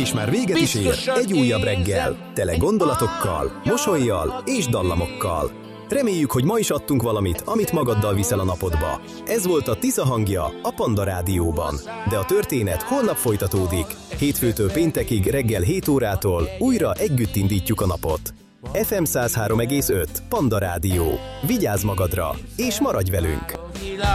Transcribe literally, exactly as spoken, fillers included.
És már véget is ér egy újabb reggel, tele gondolatokkal, mosollyal és dallamokkal. Reméljük, hogy ma is adtunk valamit, amit magaddal viszel a napodba. Ez volt a Tisza hangja a Panda Rádióban. De a történet holnap folytatódik. Hétfőtől péntekig reggel hét órától újra együtt indítjuk a napot. ef em száz három egész öt Panda Rádió. Vigyázz magadra, és maradj velünk!